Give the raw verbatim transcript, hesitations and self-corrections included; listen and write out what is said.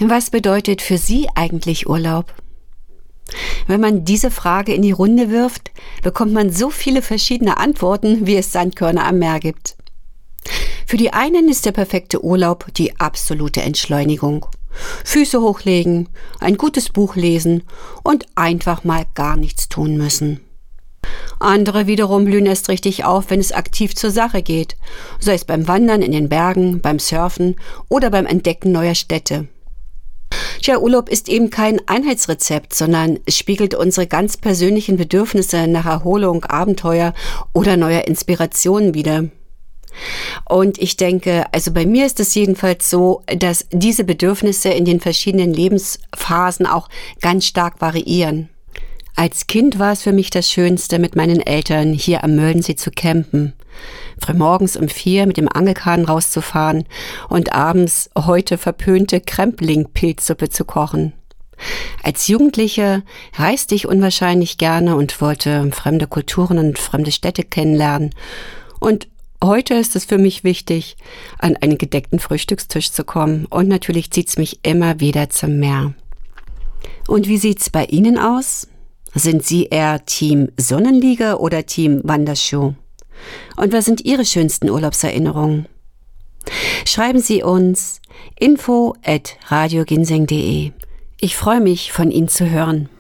Was bedeutet für Sie eigentlich Urlaub? Wenn man diese Frage in die Runde wirft, bekommt man so viele verschiedene Antworten, wie es Sandkörner am Meer gibt. Für die einen ist der perfekte Urlaub die absolute Entschleunigung. Füße hochlegen, ein gutes Buch lesen und einfach mal gar nichts tun müssen. Andere wiederum blühen erst richtig auf, wenn es aktiv zur Sache geht, sei es beim Wandern in den Bergen, beim Surfen oder beim Entdecken neuer Städte. Tja, Urlaub ist eben kein Einheitsrezept, sondern es spiegelt unsere ganz persönlichen Bedürfnisse nach Erholung, Abenteuer oder neuer Inspirationen wider. Und ich denke, also bei mir ist es jedenfalls so, dass diese Bedürfnisse in den verschiedenen Lebensphasen auch ganz stark variieren. Als Kind war es für mich das Schönste, mit meinen Eltern hier am Möllensee zu campen. Frühmorgens um vier mit dem Angelkahn rauszufahren und abends heute verpönte Krempling-Pilzsuppe zu kochen. Als Jugendliche reiste ich unwahrscheinlich gerne und wollte fremde Kulturen und fremde Städte kennenlernen. Und heute ist es für mich wichtig, an einen gedeckten Frühstückstisch zu kommen. Und natürlich zieht's mich immer wieder zum Meer. Und wie sieht's bei Ihnen aus? Sind Sie eher Team Sonnenliege oder Team Wanderschuh? Und was sind Ihre schönsten Urlaubserinnerungen? Schreiben Sie uns info at radio ginseng punkt de. Ich freue mich, von Ihnen zu hören.